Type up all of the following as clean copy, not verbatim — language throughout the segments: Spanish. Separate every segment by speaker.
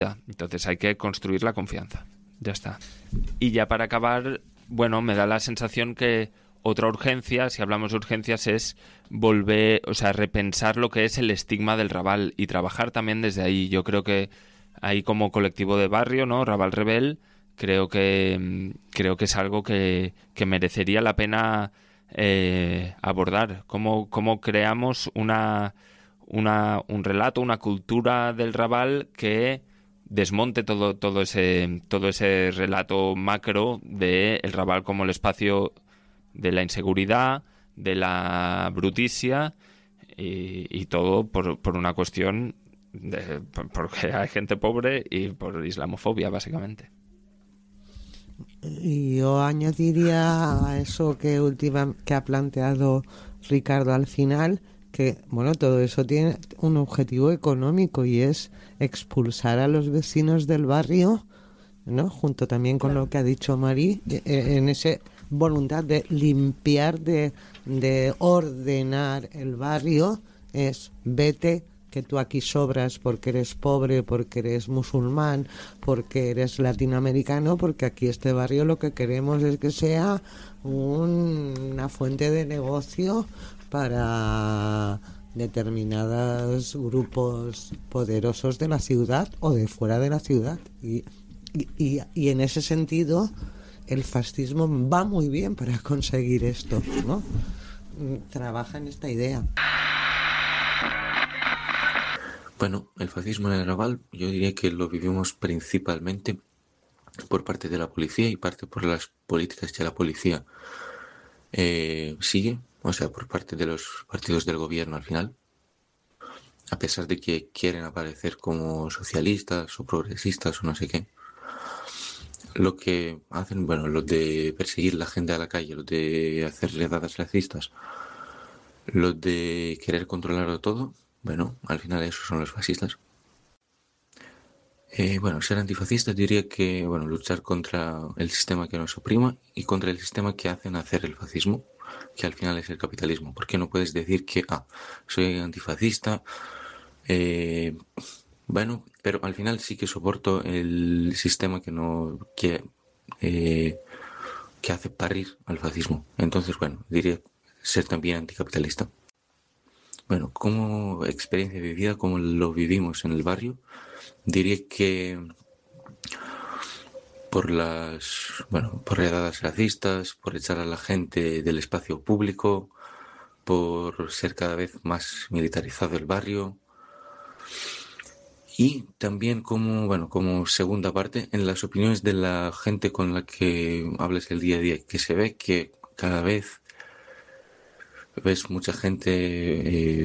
Speaker 1: Entonces hay que construir la confianza. Ya está. Y ya para acabar, bueno, me da la sensación que otra urgencia, si hablamos de urgencias, es volver, o sea, repensar lo que es el estigma del Raval y trabajar también desde ahí. Yo creo que ahí como colectivo de barrio, ¿no? Raval Rebel, creo que es algo que merecería la pena abordar. Cómo creamos un relato, una cultura del Raval que desmonte todo ese relato macro de el Raval como el espacio de la inseguridad, de la bruticia y todo por una cuestión porque hay gente pobre y por islamofobia, básicamente.
Speaker 2: Y yo añadiría a eso que ha planteado Ricardo al final, que bueno, todo eso tiene un objetivo económico y es expulsar a los vecinos del barrio, ¿no? Junto también con lo que ha dicho Mari, en esa voluntad de limpiar, de ordenar el barrio, es vete, que tú aquí sobras porque eres pobre, porque eres musulmán, porque eres latinoamericano, porque aquí este barrio lo que queremos es que sea una fuente de negocio para determinados grupos poderosos de la ciudad o de fuera de la ciudad. Y en ese sentido el fascismo va muy bien para conseguir esto, ¿no? Trabaja en esta idea.
Speaker 3: Bueno, el fascismo en el Raval yo diría que lo vivimos principalmente por parte de la policía y parte por las políticas que la policía sigue, o sea, por parte de los partidos del gobierno al final, a pesar de que quieren aparecer como socialistas o progresistas o no sé qué. Lo que hacen, bueno, los de perseguir la gente a la calle, los de hacer redadas racistas, los de querer controlarlo todo, bueno, al final esos son los fascistas. Bueno, ser antifascista diría que, bueno, luchar contra el sistema que nos oprima y contra el sistema que hacen hacer el fascismo, que al final es el capitalismo. ¿Por qué no puedes decir que, soy antifascista? Bueno, pero al final sí que soporto el sistema que hace parir al fascismo. Entonces, bueno, diría ser también anticapitalista. Bueno, como experiencia vivida, como lo vivimos en el barrio, diría que por redadas racistas, por echar a la gente del espacio público, por ser cada vez más militarizado el barrio. Y también como segunda parte, en las opiniones de la gente con la que hablas el día a día, que se ve que cada vez ves mucha gente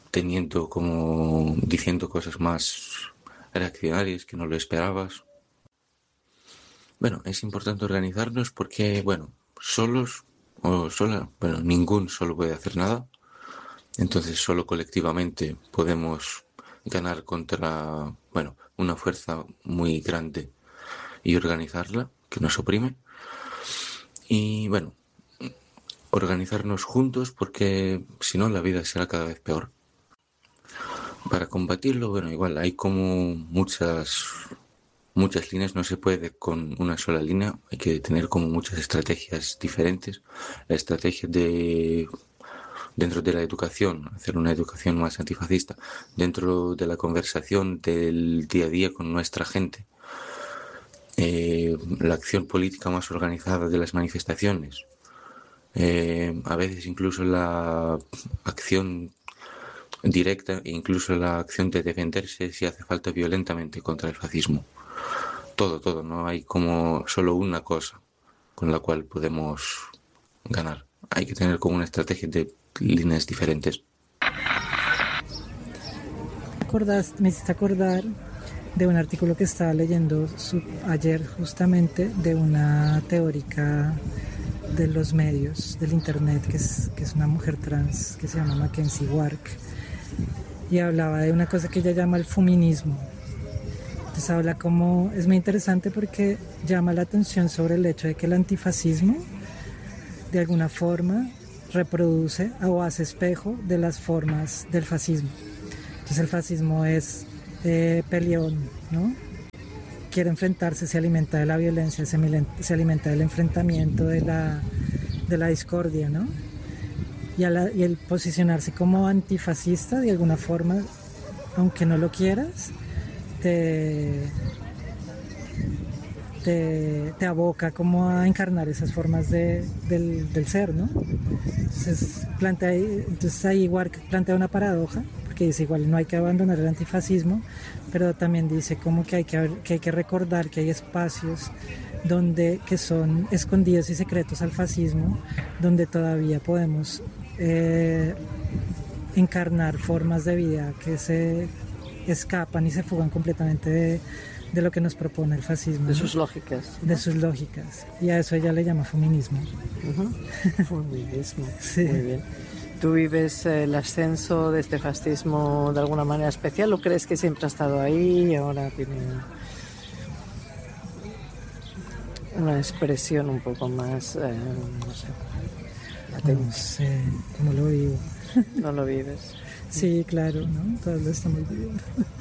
Speaker 3: diciendo cosas más reaccionarias que no lo esperabas. Bueno, es importante organizarnos porque, bueno, solos o sola, bueno, ningún solo puede hacer nada. Entonces solo colectivamente podemos ganar contra, bueno, una fuerza muy grande y organizarla, que nos oprime. Y bueno, organizarnos juntos porque si no la vida será cada vez peor. Para combatirlo, bueno, igual hay como muchas líneas, no se puede con una sola línea, hay que tener como muchas estrategias diferentes. La estrategia dentro de la educación, hacer una educación más antifascista, dentro de la conversación del día a día con nuestra gente, la acción política más organizada de las manifestaciones, a veces incluso la acción directa e incluso la acción de defenderse si hace falta violentamente contra el fascismo. Todo, no hay como solo una cosa con la cual podemos ganar. Hay que tener como una estrategia de líneas diferentes.
Speaker 4: Me hiciste acordar de un artículo que estaba leyendo ayer justamente de una teórica de los medios, del internet, que es una mujer trans que se llama Mackenzie Wark, y hablaba de una cosa que ella llama el feminismo. Entonces habla como, es muy interesante porque llama la atención sobre el hecho de que el antifascismo de alguna forma reproduce o hace espejo de las formas del fascismo. Entonces el fascismo es peleón, ¿no? quiere enfrentarse se alimenta de la violencia, se alimenta del enfrentamiento, de la discordia, ¿no? Y el posicionarse como antifascista, de alguna forma, aunque no lo quieras, te aboca como a encarnar esas formas del ser, ¿no? Entonces ahí igual plantea una paradoja, porque dice igual no hay que abandonar el antifascismo, pero también dice como que hay que recordar que hay espacios que son escondidos y secretos al fascismo, donde todavía podemos encarnar formas de vida que se escapan y se fugan completamente de lo que nos propone el fascismo.
Speaker 5: De sus lógicas.
Speaker 4: De sus lógicas. Y a eso ella le llama feminismo.
Speaker 5: Feminismo.
Speaker 4: Sí.
Speaker 5: Muy bien. ¿Tú vives el ascenso de este fascismo de alguna manera especial o crees que siempre ha estado ahí y ahora tiene una expresión un poco más, no sé, latente?
Speaker 4: No sé cómo lo vivo.
Speaker 5: ¿No lo vives?
Speaker 4: Sí, claro, ¿no? Todos lo estamos viviendo.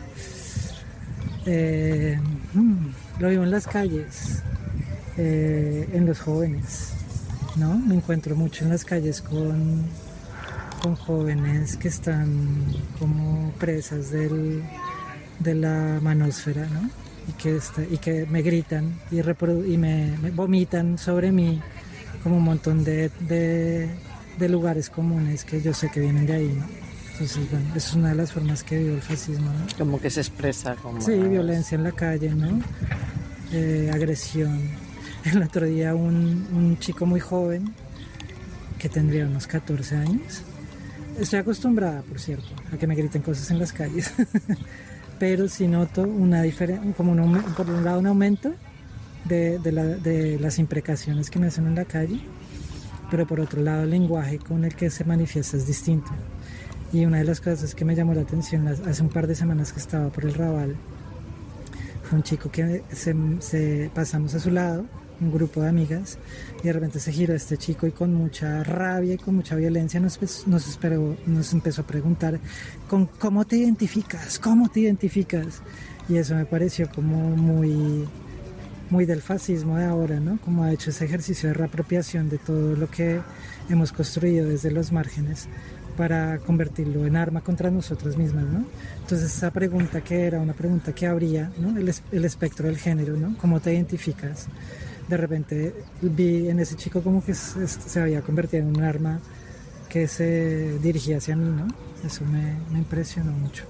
Speaker 4: Lo vivo en las calles, en los jóvenes, ¿no? Me encuentro mucho en las calles con jóvenes que están como presas de la manósfera, ¿no? Y que me gritan y me vomitan sobre mí como un montón de lugares comunes que yo sé que vienen de ahí, ¿no? Entonces, bueno, es una de las formas que vivo el fascismo, ¿no?
Speaker 5: Como que se expresa como...
Speaker 4: Sí, violencia en la calle, ¿no? Agresión. El otro día un chico muy joven, que tendría unos 14 años. Estoy acostumbrada, por cierto, a que me griten cosas en las calles. Pero sí noto una diferencia, como por un lado un aumento de las imprecaciones que me hacen en la calle, pero por otro lado el lenguaje con el que se manifiesta es distinto. Y una de las cosas que me llamó la atención hace un par de semanas que estaba por el Raval fue un chico que pasamos a su lado, un grupo de amigas, y de repente se giró este chico y con mucha rabia y con mucha violencia nos empezó a preguntar ¿cómo te identificas? ¿Cómo te identificas? Y eso me pareció como muy, muy del fascismo de ahora, ¿no? Como ha hecho ese ejercicio de reapropiación de todo lo que hemos construido desde los márgenes para convertirlo en arma contra nosotras mismas, ¿no? Entonces esa pregunta que era una pregunta que abría, ¿no? el espectro del género, ¿no? ¿Cómo te identificas? De repente vi en ese chico como que se había convertido en un arma que se dirigía hacia mí, ¿no? Eso me impresionó mucho.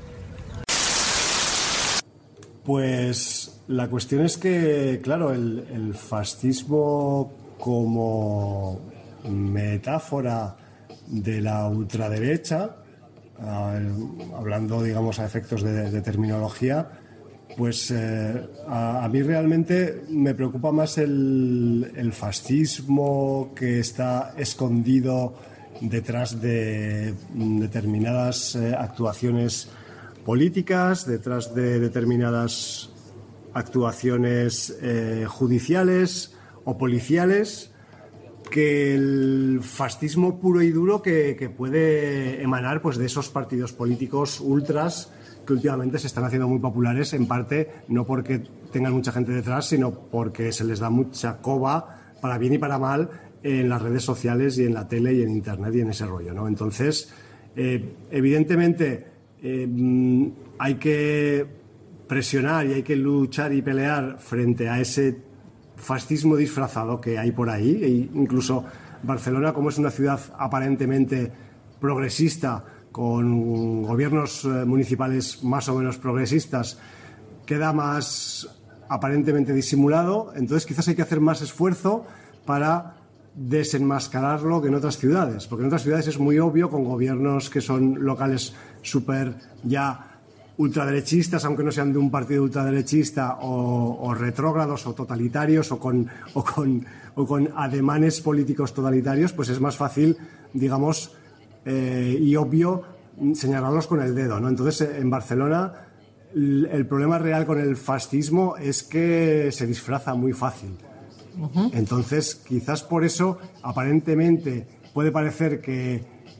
Speaker 6: Pues la cuestión es que, claro, el fascismo como metáfora de la ultraderecha, hablando, digamos, a efectos de terminología, pues a mí realmente me preocupa más el fascismo que está escondido detrás de determinadas actuaciones políticas, detrás de determinadas actuaciones judiciales o policiales, que el fascismo puro y duro que puede emanar pues de esos partidos políticos ultras que últimamente se están haciendo muy populares, en parte no porque tengan mucha gente detrás, sino porque se les da mucha coba, para bien y para mal, en las redes sociales y en la tele y en internet y en ese rollo, ¿no? Entonces, evidentemente hay que presionar y hay que luchar y pelear frente a ese fascismo disfrazado que hay por ahí, e incluso Barcelona, como es una ciudad aparentemente progresista, con gobiernos municipales más o menos progresistas, queda más aparentemente disimulado. Entonces quizás hay que hacer más esfuerzo para desenmascararlo que en otras ciudades, porque en otras ciudades es muy obvio, con gobiernos que son locales súper ya ultraderechistas, aunque no sean de un partido ultraderechista, o retrógrados o totalitarios o con ademanes políticos totalitarios, pues es más fácil, digamos, y obvio señalarlos con el dedo, ¿no? Entonces, en Barcelona el problema real con el fascismo es que se disfraza muy fácil. Entonces, quizás por eso, aparentemente, puede parecer que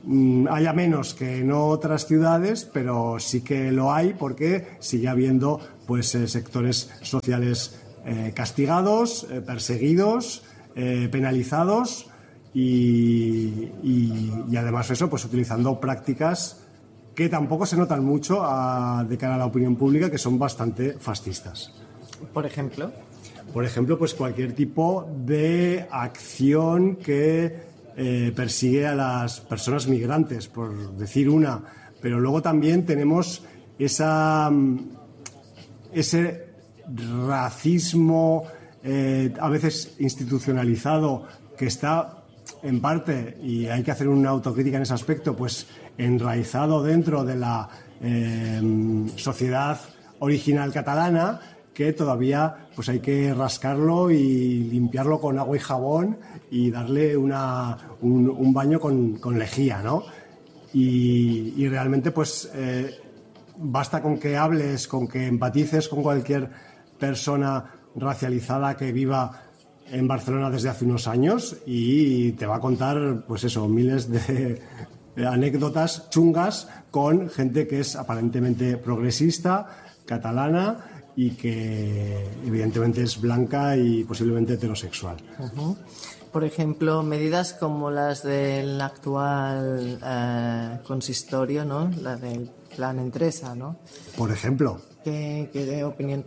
Speaker 6: haya menos que en otras ciudades, pero sí que lo hay porque sigue habiendo pues sectores sociales castigados, perseguidos, penalizados y además eso pues utilizando prácticas que tampoco se notan mucho de cara a la opinión pública, que son bastante fascistas.
Speaker 5: Por ejemplo,
Speaker 6: pues cualquier tipo de acción que persigue a las personas migrantes, por decir una. Pero luego también tenemos ese racismo a veces institucionalizado que está en parte, y hay que hacer una autocrítica en ese aspecto, pues enraizado dentro de la sociedad original catalana, que todavía pues hay que rascarlo y limpiarlo con agua y jabón y darle un baño con lejía, ¿no? Y realmente pues basta con que hables, con que empatices con cualquier persona racializada que viva en Barcelona desde hace unos años y te va a contar pues eso, miles de anécdotas chungas con gente que es aparentemente progresista, catalana y que evidentemente es blanca y posiblemente heterosexual.
Speaker 5: uh-huh. Por ejemplo, medidas como las del actual consistorio, ¿no? La del plan Entresa, ¿no?
Speaker 6: Por ejemplo.
Speaker 5: ¿Qué opinión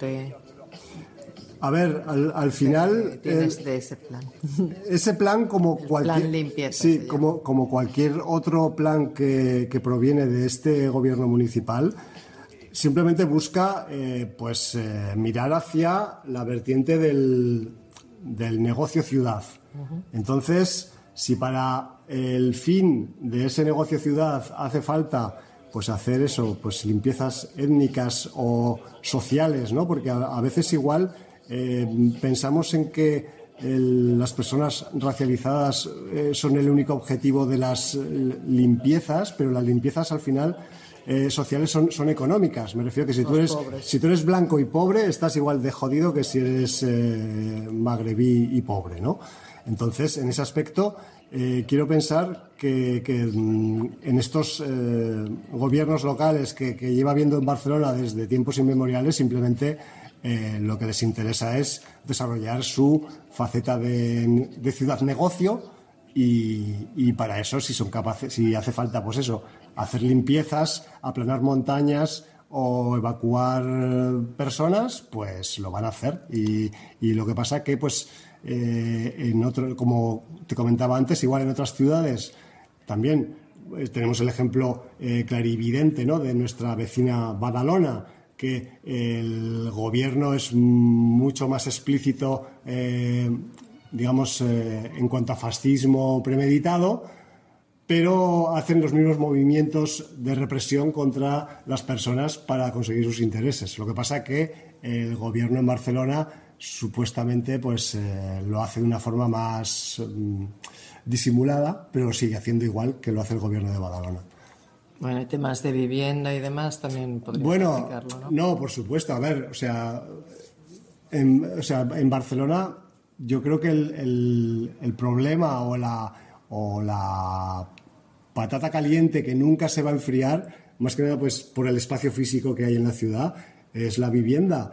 Speaker 6: A ver, al final
Speaker 5: tienes de ese plan?
Speaker 6: Ese plan, como cualquier
Speaker 5: plan limpieza,
Speaker 6: sí, como cualquier otro plan que proviene de este gobierno municipal, simplemente busca mirar hacia la vertiente del negocio ciudad. Uh-huh. Entonces, si para el fin de ese negocio ciudad hace falta pues hacer eso, pues limpiezas étnicas o sociales, ¿no? Porque a veces igual pensamos en que las personas racializadas son el único objetivo de las limpiezas, pero las limpiezas al final sociales son económicas. Me refiero que si tú eres blanco y pobre, estás igual de jodido que si eres magrebí y pobre, ¿no? Entonces, en ese aspecto, quiero pensar que en estos gobiernos locales que lleva habiendo en Barcelona desde tiempos inmemoriales, simplemente lo que les interesa es desarrollar su faceta de ciudad-negocio y para eso, si son capaces, si hace falta, pues eso, hacer limpiezas, aplanar montañas o evacuar personas, pues lo van a hacer. Y lo que pasa que, pues, como te comentaba antes, igual en otras ciudades también tenemos el ejemplo clarividente, ¿no?, de nuestra vecina Badalona, que el gobierno es mucho más explícito, en cuanto a fascismo premeditado, pero hacen los mismos movimientos de represión contra las personas para conseguir sus intereses. Lo que pasa que el gobierno en Barcelona supuestamente pues lo hace de una forma más disimulada, pero sigue haciendo igual que lo hace el gobierno de Badalona.
Speaker 5: Bueno, hay temas de vivienda y demás también podríamos explicarlo, ¿no?
Speaker 6: No, por supuesto. A ver, en Barcelona yo creo que el problema o la patata caliente que nunca se va a enfriar, más que nada pues por el espacio físico que hay en la ciudad, es la vivienda.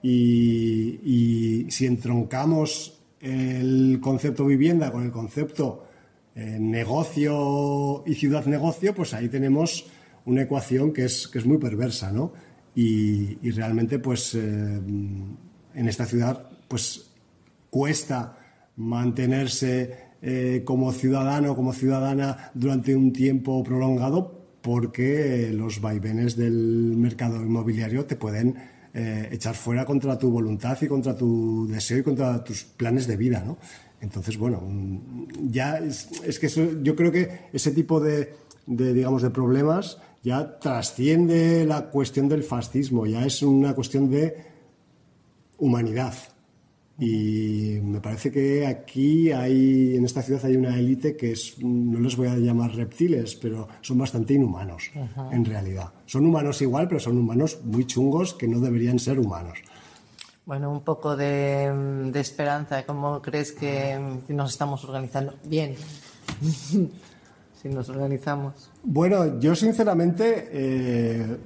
Speaker 6: Y si entroncamos el concepto vivienda con el concepto negocio y ciudad-negocio, pues ahí tenemos una ecuación que es muy perversa, ¿no? Y realmente, pues, en esta ciudad, pues, cuesta mantenerse como ciudadano, como ciudadana durante un tiempo prolongado, porque los vaivenes del mercado inmobiliario te pueden echar fuera contra tu voluntad y contra tu deseo y contra tus planes de vida, ¿no? Entonces, bueno, ya es que eso, yo creo que ese tipo de problemas ya trasciende la cuestión del fascismo, ya es una cuestión de humanidad. Y me parece que aquí en esta ciudad hay una élite que no les voy a llamar reptiles, pero son bastante inhumanos, uh-huh, en realidad. Son humanos igual, pero son humanos muy chungos que no deberían ser humanos.
Speaker 5: Bueno, un poco de esperanza. ¿Cómo crees que nos estamos organizando? Bien. si nos organizamos?
Speaker 6: Bueno, yo sinceramente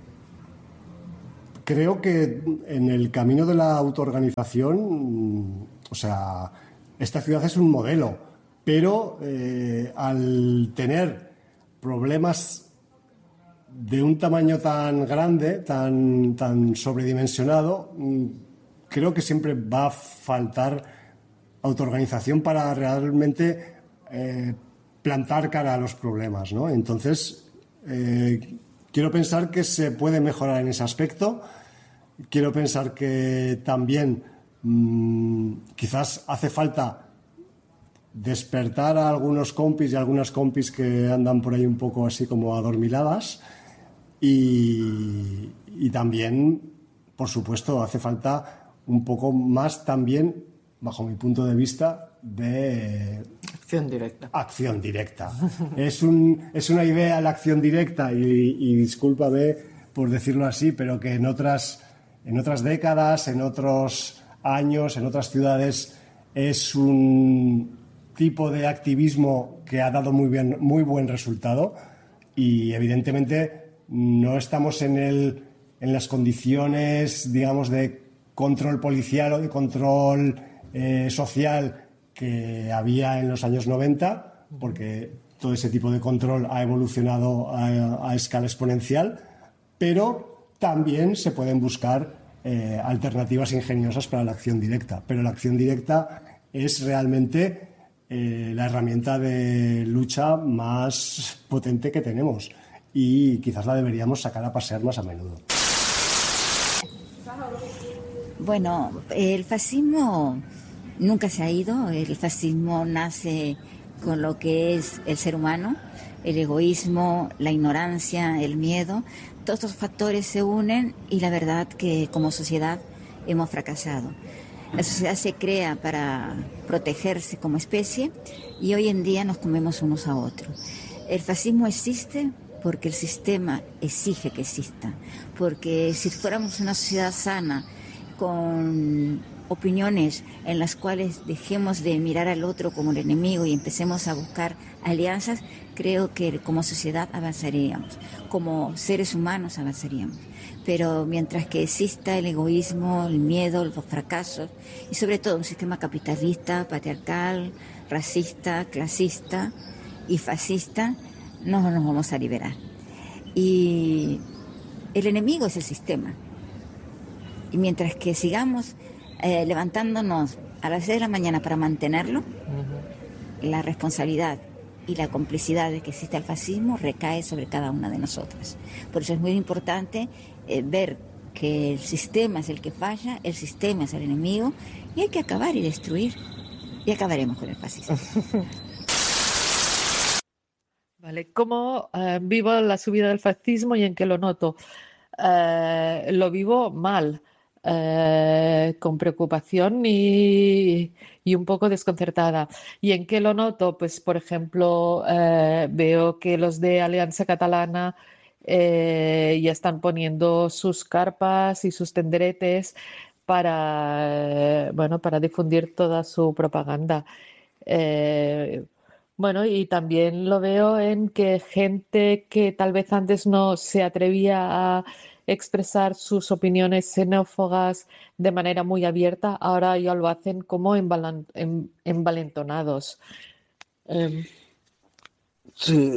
Speaker 6: creo que en el camino de la autoorganización, o sea, esta ciudad es un modelo, pero al tener problemas de un tamaño tan grande, tan sobredimensionado, creo que siempre va a faltar autoorganización para realmente plantar cara a los problemas, ¿no? Entonces, quiero pensar que se puede mejorar en ese aspecto. Quiero pensar que también quizás hace falta despertar a algunos compis y algunas compis que andan por ahí un poco así como adormiladas y también, por supuesto, hace falta un poco más también, bajo mi punto de vista, de acción directa. Es una idea la acción directa y discúlpame por decirlo así, pero que en otras décadas, en otros años, en otras ciudades es un tipo de activismo que ha dado muy buen resultado y evidentemente no estamos en las condiciones, digamos, de control policial o de control social que había en los años 90, porque todo ese tipo de control ha evolucionado a escala exponencial, pero también se pueden buscar alternativas ingeniosas para la acción directa. Pero la acción directa es realmente la herramienta de lucha más potente que tenemos y quizás la deberíamos sacar a pasear más a menudo.
Speaker 7: Bueno, el fascismo nunca se ha ido. El fascismo nace con lo que es el ser humano, el egoísmo, la ignorancia, el miedo. Todos estos factores se unen y la verdad que como sociedad hemos fracasado. La sociedad se crea para protegerse como especie y hoy en día nos comemos unos a otros. El fascismo existe porque el sistema exige que exista, porque si fuéramos una sociedad sana, con opiniones en las cuales dejemos de mirar al otro como el enemigo y empecemos a buscar alianzas, creo que como sociedad avanzaríamos, como seres humanos avanzaríamos. Pero mientras que exista el egoísmo, el miedo, los fracasos y sobre todo un sistema capitalista, patriarcal, racista, clasista y fascista, no nos vamos a liberar. Y el enemigo es el sistema. Y mientras que sigamos levantándonos a las 6 de la mañana para mantenerlo, la responsabilidad y la complicidad de que existe el fascismo recae sobre cada una de nosotras. Por eso es muy importante ver que el sistema es el que falla, el sistema es el enemigo y hay que acabar y destruir y acabaremos con el fascismo.
Speaker 8: Vale, ¿cómo vivo la subida del fascismo y en qué lo noto? Lo vivo mal, con preocupación y un poco desconcertada. ¿Y en qué lo noto? Pues, por ejemplo, veo que los de Alianza Catalana ya están poniendo sus carpas y sus tenderetes para difundir toda su propaganda. Bueno, y también lo veo en que gente que tal vez antes no se atrevía a expresar sus opiniones xenófobas de manera muy abierta, ahora ya lo hacen como envalentonados.
Speaker 9: Sí,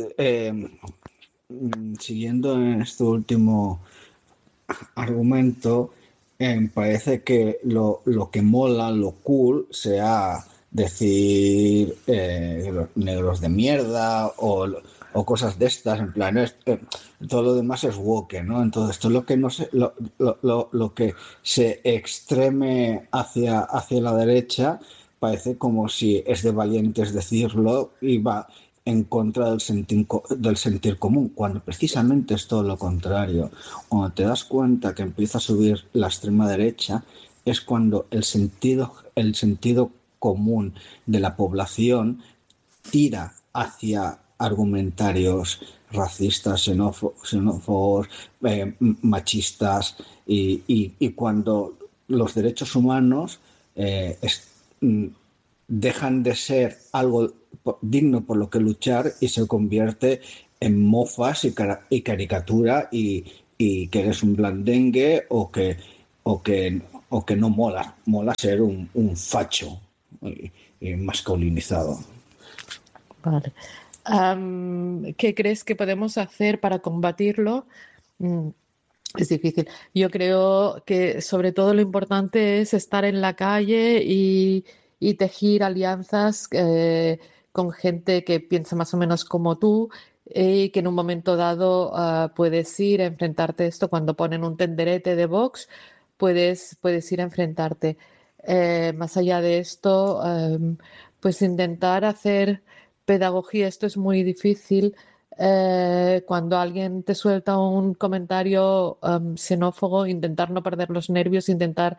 Speaker 9: siguiendo en este último argumento, parece que lo que mola, lo cool, sea decir los negros de mierda o cosas de estas, en plan, todo lo demás es woke, ¿no? Entonces, todo lo que no se, lo que se extreme hacia la derecha parece como si es de valientes decirlo y va en contra del sentir común, cuando precisamente es todo lo contrario. Cuando te das cuenta que empieza a subir la extrema derecha, es cuando el sentido común de la población tira hacia argumentarios racistas, xenófobos, machistas y cuando los derechos humanos dejan de ser algo digno por lo que luchar y se convierte en mofas y caricatura y que eres un blandengue o que no mola ser un facho y masculinizado.
Speaker 8: Vale. ¿Qué crees que podemos hacer para combatirlo? Es difícil. Yo creo que sobre todo lo importante es estar en la calle y tejer alianzas con gente que piensa más o menos como tú y que en un momento dado puedes ir a enfrentarte a esto. Cuando ponen un tenderete de Vox, puedes ir a enfrentarte. Más allá de esto, pues intentar hacer pedagogía. Esto es muy difícil. Cuando alguien te suelta un comentario xenófobo, intentar no perder los nervios, intentar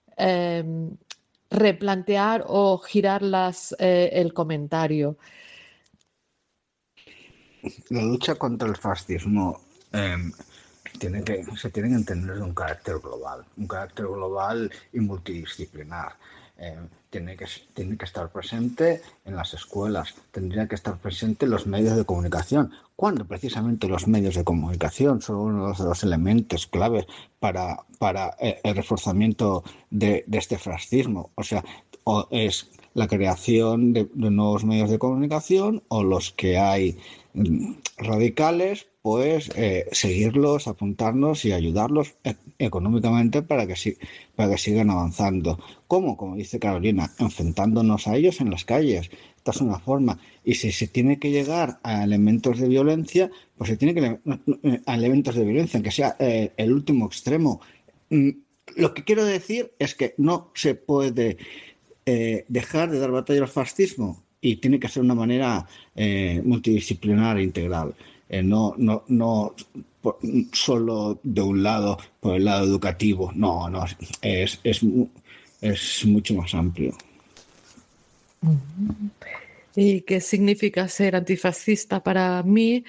Speaker 8: replantear o girar el comentario.
Speaker 9: La lucha contra el fascismo se tiene que entender de un carácter global y multidisciplinar. Tiene que estar presente en las escuelas, tendría que estar presente en los medios de comunicación, cuando precisamente los medios de comunicación son uno de los elementos clave para el reforzamiento de este fascismo. O sea, o es la creación de nuevos medios de comunicación o los que hay radicales, pues seguirlos, apuntarnos y ayudarlos económicamente para que sigan avanzando. ¿Cómo? Como dice Carolina, enfrentándonos a ellos en las calles. Esta es una forma. Y si se tiene que llegar a elementos de violencia, pues se tiene que a elementos de violencia, aunque sea el último extremo. Lo que quiero decir es que no se puede dejar de dar batalla al fascismo y tiene que ser una manera multidisciplinar e integral. No solo de un lado, por el lado educativo. No, es mucho más amplio.
Speaker 8: ¿Y qué significa ser antifascista para mí?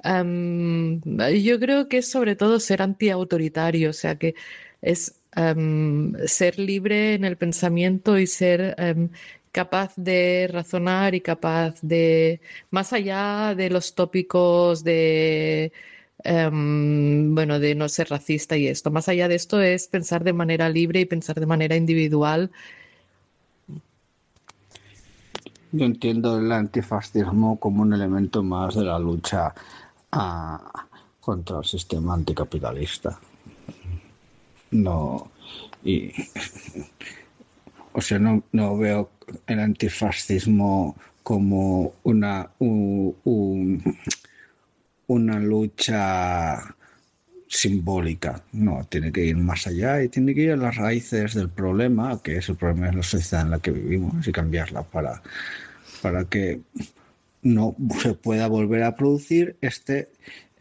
Speaker 8: Yo creo que es sobre todo ser antiautoritario, o sea que es ser libre en el pensamiento y ser capaz de razonar y capaz de, más allá de los tópicos de de no ser racista y esto, más allá de esto es pensar de manera libre y pensar de manera individual.
Speaker 9: Yo entiendo el antifascismo como un elemento más de la lucha contra el sistema anticapitalista. No veo el antifascismo como una lucha simbólica. No, tiene que ir más allá y tiene que ir a las raíces del problema, que es el problema de la sociedad en la que vivimos, y cambiarla para que no se pueda volver a producir este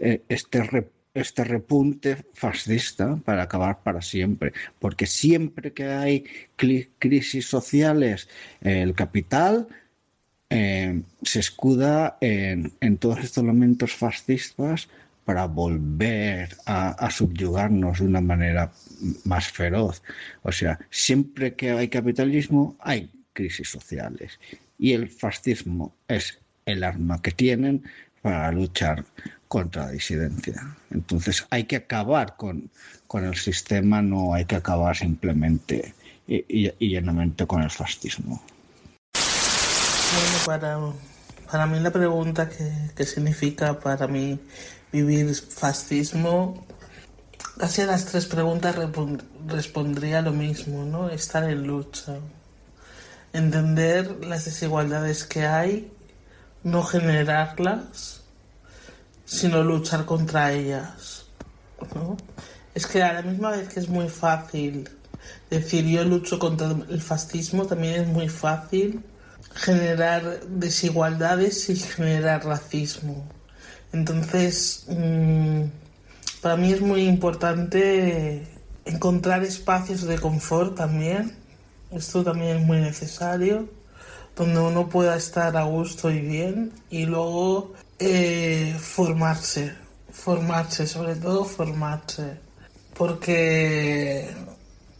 Speaker 9: repunte fascista para acabar para siempre. Porque siempre que hay crisis sociales, el capital se escuda en todos estos elementos fascistas para volver a subyugarnos de una manera más feroz. O sea, siempre que hay capitalismo hay crisis sociales y el fascismo es el arma que tienen para luchar contra la disidencia. Entonces hay que acabar con el sistema, no hay que acabar simplemente y llenamente con el fascismo.
Speaker 10: Bueno, para mí la pregunta que significa para mí vivir fascismo, casi a las tres preguntas respondría lo mismo, ¿no? Estar en lucha, entender las desigualdades que hay, no generarlas, sino luchar contra ellas, ¿no? Es que a la misma vez que es muy fácil decir yo lucho contra el fascismo, también es muy fácil generar desigualdades y generar racismo. Entonces, para mí es muy importante encontrar espacios de confort también. Esto también es muy necesario, donde uno pueda estar a gusto y bien, y luego formarse, sobre todo formarse, porque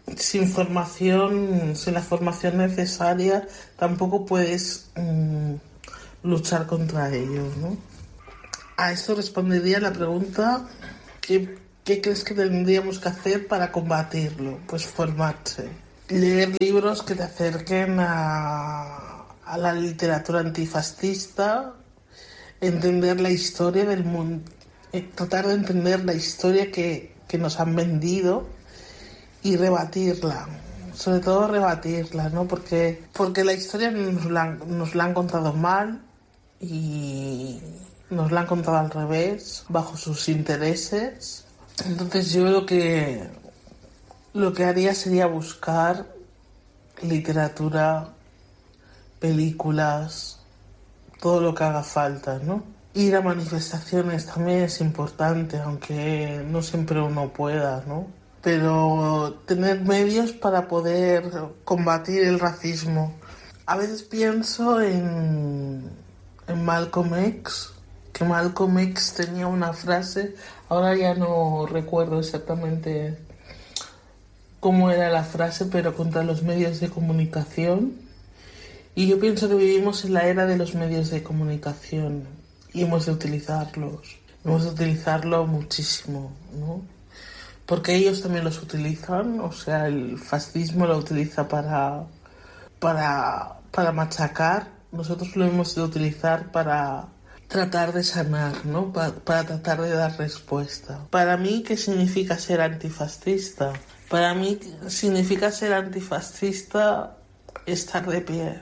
Speaker 10: sin formación, sin la formación necesaria, tampoco puedes luchar contra ellos, ¿no? A esto respondería la pregunta: ¿qué crees que tendríamos que hacer para combatirlo? Pues formarse, leer libros que te acerquen a la literatura antifascista, entender la historia del mundo, tratar de entender la historia que nos han vendido y rebatirla, sobre todo rebatirla, ¿no? Porque la historia nos la han contado mal y nos la han contado al revés, bajo sus intereses. Entonces yo lo que haría sería buscar literatura, películas, todo lo que haga falta, ¿no? Ir a manifestaciones también es importante, aunque no siempre uno pueda, ¿no? Pero tener medios para poder combatir el racismo. A veces pienso en Malcolm X, que Malcolm X tenía una frase, ahora ya no recuerdo exactamente cómo era la frase, pero contra los medios de comunicación. Y yo pienso que vivimos en la era de los medios de comunicación y hemos de utilizarlos. Hemos de utilizarlo muchísimo, ¿no? Porque ellos también los utilizan, o sea, el fascismo lo utiliza para machacar. Nosotros lo hemos de utilizar para tratar de sanar, ¿no? Para tratar de dar respuesta. Para mí, ¿qué significa ser antifascista? Para mí significa ser antifascista estar de pie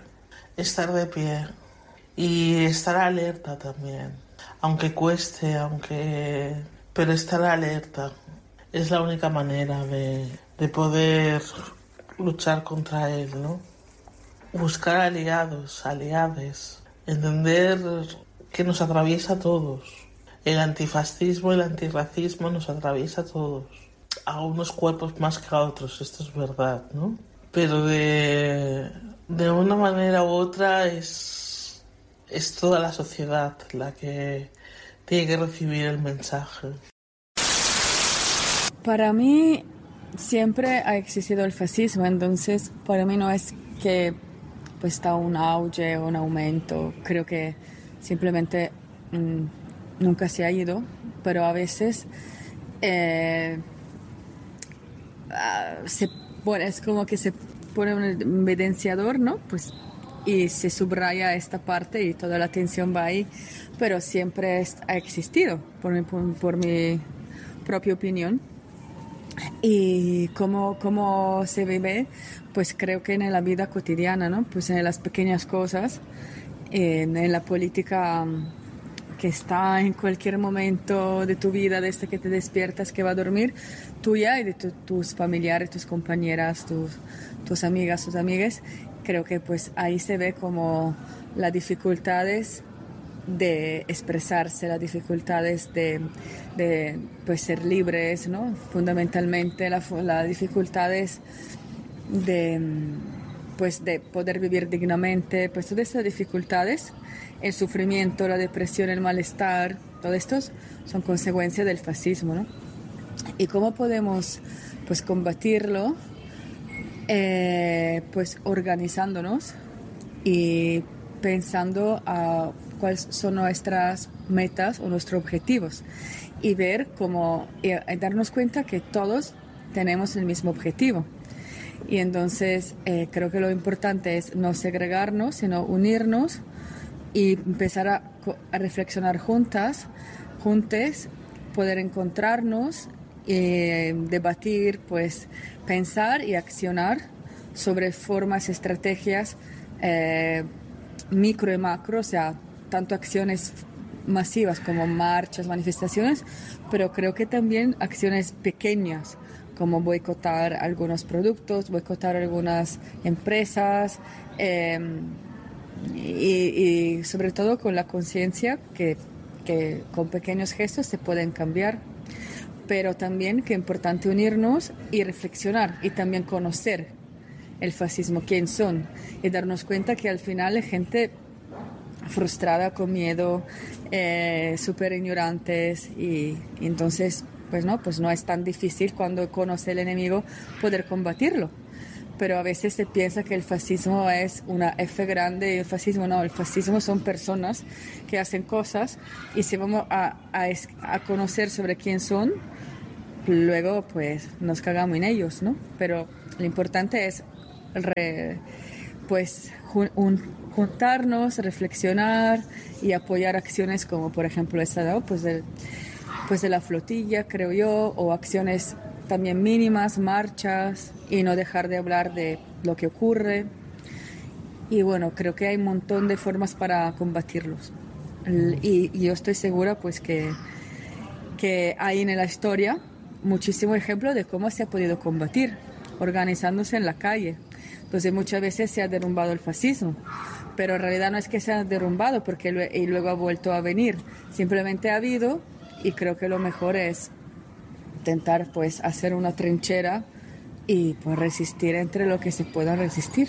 Speaker 10: y estar alerta también, aunque cueste, pero estar alerta es la única manera de poder luchar contra él, ¿no? Buscar aliados, aliades, entender que nos atraviesa a todos. El antifascismo, el antirracismo nos atraviesa a todos, a unos cuerpos más que a otros, esto es verdad, ¿no? Pero de una manera u otra es toda la sociedad la que tiene que recibir el mensaje.
Speaker 11: Para mí siempre ha existido el fascismo, entonces para mí no es que pues está un auge o un aumento, creo que simplemente nunca se ha ido, pero a veces es como que se pone un evidenciador, ¿no? Pues, y se subraya esta parte y toda la atención va ahí, pero siempre ha existido, por mi propia opinión. Y cómo se vive, pues creo que en la vida cotidiana, ¿no? Pues en las pequeñas cosas, en la política que está en cualquier momento de tu vida, desde que te despiertas, que va a dormir, tuya y de tus familiares, tus compañeras, tus amigas, tus amigues. Creo que pues ahí se ve como las dificultades de expresarse, las dificultades de pues ser libres, ¿no? Fundamentalmente las dificultades de poder vivir dignamente, pues todas estas dificultades, el sufrimiento, la depresión, el malestar, todo esto son consecuencias del fascismo, ¿no? ¿Y cómo podemos pues combatirlo? Pues organizándonos y pensando a cuáles son nuestras metas o nuestros objetivos y ver cómo darnos cuenta que todos tenemos el mismo objetivo. Y entonces creo que lo importante es no segregarnos, sino unirnos y empezar a reflexionar juntes, poder encontrarnos, debatir, pues pensar y accionar sobre formas, estrategias micro y macro, o sea, tanto acciones masivas como marchas, manifestaciones, pero creo que también acciones pequeñas, como boicotar algunos productos, boicotar algunas empresas, y sobre todo con la conciencia que con pequeños gestos se pueden cambiar, pero también que es importante unirnos y reflexionar y también conocer el fascismo, quién son, y darnos cuenta que al final hay gente frustrada, con miedo, súper ignorantes, y entonces pues no es tan difícil cuando conoce el enemigo poder combatirlo. Pero a veces se piensa que el fascismo es una F grande y el fascismo no, el fascismo son personas que hacen cosas y si vamos a conocer sobre quién son, luego pues nos cagamos en ellos, ¿no? Pero lo importante es juntarnos, reflexionar y apoyar acciones como por ejemplo esta, ¿no? Pues de la flotilla, creo yo, o acciones también mínimas, marchas, y no dejar de hablar de lo que ocurre. Y bueno, creo que hay un montón de formas para combatirlos. Y yo estoy segura pues que hay en la historia muchísimo ejemplo de cómo se ha podido combatir, organizándose en la calle. Entonces muchas veces se ha derrumbado el fascismo, pero en realidad no es que se ha derrumbado y luego ha vuelto a venir, simplemente ha habido, y creo que lo mejor es intentar pues hacer una trinchera y pues resistir entre lo que se pueda resistir.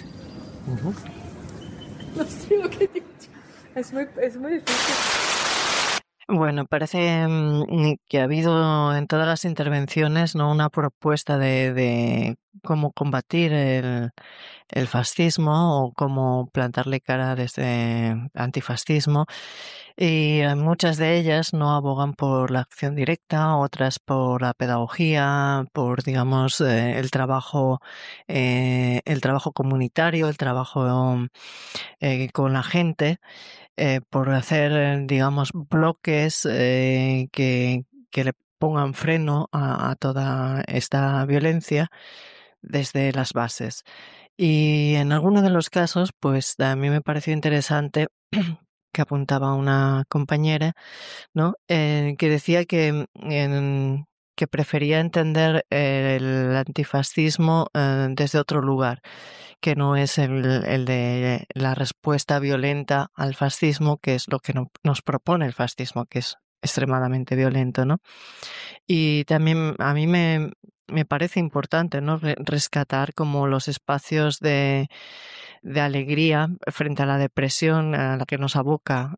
Speaker 11: No sé lo que he dicho. Es muy difícil.
Speaker 12: Bueno, parece que ha habido en todas las intervenciones, ¿no?, una propuesta de cómo combatir el fascismo o cómo plantarle cara desde antifascismo, y muchas de ellas no abogan por la acción directa, otras por la pedagogía, por, digamos, el trabajo comunitario, el trabajo con la gente, por hacer, digamos, bloques que le pongan freno a toda esta violencia desde las bases. Y en algunos de los casos, pues a mí me pareció interesante que apuntaba una compañera, ¿no? Que decía que prefería entender el antifascismo desde otro lugar, que no es el de la respuesta violenta al fascismo, que es lo que nos propone el fascismo, que es extremadamente violento, ¿no? Y también a mí me parece importante, ¿no?, rescatar como los espacios de alegría frente a la depresión a la que nos aboca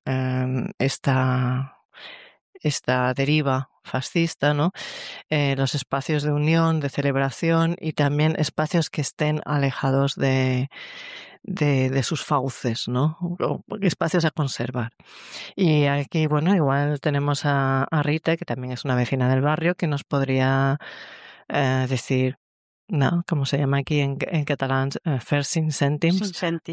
Speaker 12: esta deriva fascista, ¿no? Los espacios de unión, de celebración y también espacios que estén alejados de sus fauces, ¿no? O espacios a conservar. Y aquí, bueno, igual tenemos a Rita, que también es una vecina del barrio, que nos podría decir, no, ¿cómo se llama aquí en catalán? First cèntims,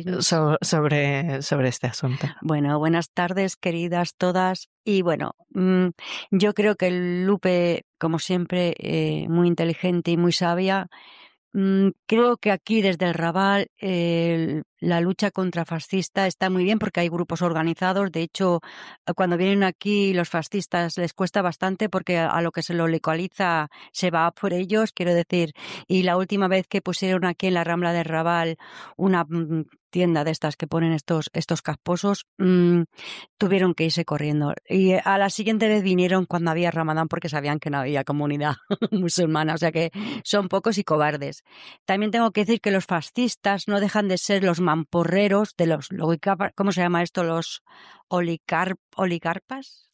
Speaker 12: sobre este asunto.
Speaker 13: Bueno, buenas tardes, queridas todas. Y bueno, yo creo que Lupe, como siempre, muy inteligente y muy sabia, creo que aquí desde el Raval la lucha contrafascista está muy bien porque hay grupos organizados. De hecho, cuando vienen aquí los fascistas les cuesta bastante porque a lo que se lo localiza se va por ellos, quiero decir. Y la última vez que pusieron aquí en la Rambla del Raval una tienda de estas que ponen estos casposos, tuvieron que irse corriendo. Y a la siguiente vez vinieron cuando había Ramadán porque sabían que no había comunidad musulmana, o sea que son pocos y cobardes. También tengo que decir que los fascistas no dejan de ser los mamporreros de los, ¿cómo se llama esto? Los oligarcas.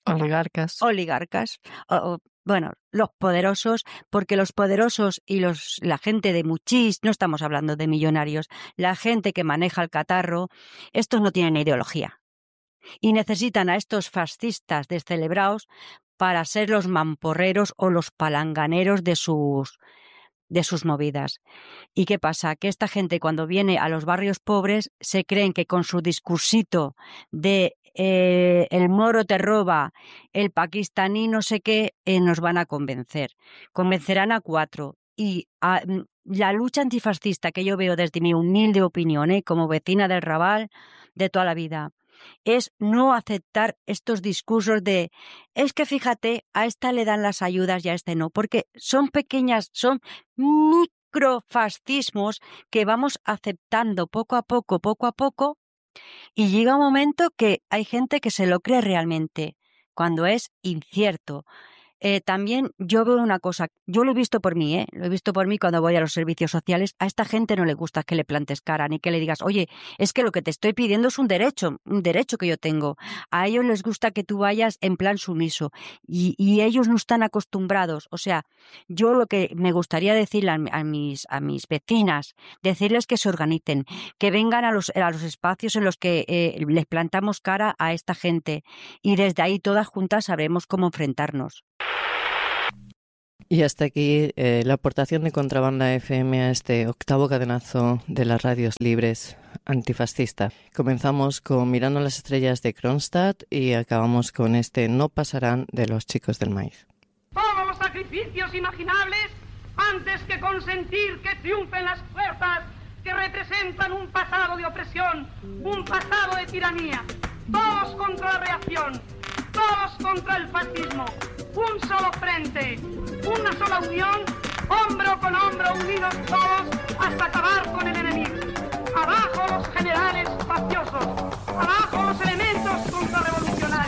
Speaker 13: Bueno, los poderosos, porque los poderosos y la gente de no estamos hablando de millonarios, la gente que maneja el catarro, estos no tienen ideología. Y necesitan a estos fascistas descelebrados para ser los mamporreros o los palanganeros de sus movidas. ¿Y qué pasa? Que esta gente cuando viene a los barrios pobres se creen que con su discursito de el moro te roba, el pakistaní no sé qué, nos van a convencer. Convencerán a 4. Y la lucha antifascista que yo veo desde mi humilde opinión, como vecina del Raval de toda la vida, es no aceptar estos discursos de es que fíjate, a esta le dan las ayudas y a este no, porque son pequeñas, son microfascismos que vamos aceptando poco a poco, y llega un momento que hay gente que se lo cree realmente, cuando es incierto. también yo veo una cosa, yo lo he visto por mí, lo he visto por mí cuando voy a los servicios sociales. A esta gente no le gusta que le plantes cara ni que le digas, oye, es que lo que te estoy pidiendo es un derecho que yo tengo. A ellos les gusta que tú vayas en plan sumiso y ellos no están acostumbrados. O sea, yo lo que me gustaría decirle a mis vecinas, decirles que se organicen, que vengan a los espacios en los que les plantamos cara a esta gente y desde ahí todas juntas sabremos cómo enfrentarnos.
Speaker 12: Y hasta aquí la aportación de Contrabanda FM a este 8º cadenazo de las radios libres antifascista. Comenzamos con Mirando las estrellas de Kronstadt y acabamos con este No pasarán de los Chicos del Maíz.
Speaker 14: Todos los sacrificios imaginables antes que consentir que triunfen las fuerzas que representan un pasado de opresión, un pasado de tiranía. Todos contra la reacción, todos contra el fascismo. Un solo frente, una sola unión